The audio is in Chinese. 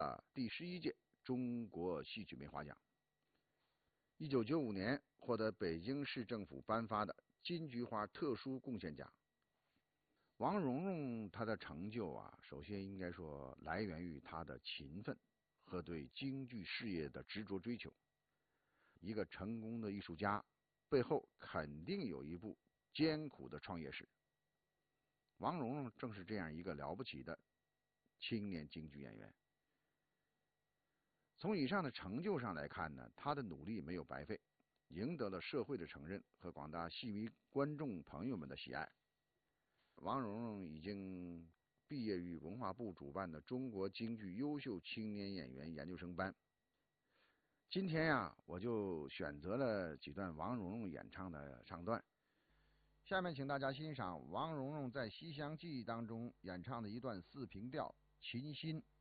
第11届中国戏曲梅花奖。1995年获得北京市政府颁发的金菊花特殊贡献奖。王蓉蓉她的成就首先应该说来源于她的勤奋和对京剧事业的执着追求。一个成功的艺术家背后肯定有一部艰苦的创业史。王蓉蓉正是这样一个了不起的青年京剧演员。从以上的成就上来看呢，她的努力没有白费，赢得了社会的承认和广大戏迷观众朋友们的喜爱。王蓉蓉已经毕业于文化部主办的中国京剧优秀青年演员研究生班。今天我就选择了几段王蓉蓉演唱的唱段，下面请大家欣赏王蓉蓉在《西厢记》当中演唱的一段四平调《琴心》。